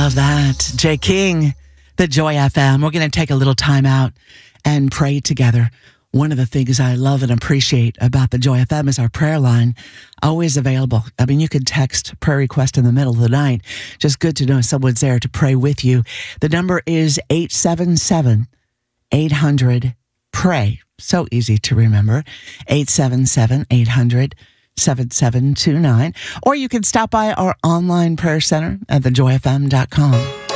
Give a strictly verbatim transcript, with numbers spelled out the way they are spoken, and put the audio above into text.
love that. Jay King, the Joy F M. We're going to take a little time out and pray together. One of the things I love and appreciate about the Joy F M is our prayer line, always available. I mean, you could text prayer request in the middle of the night. Just good to know someone's there to pray with you. The number is eight seven seven, eight hundred, pray. So easy to remember. eight seven seven, eight hundred, seven seven two nine. Or you can stop by our online prayer center at the joy f m dot com.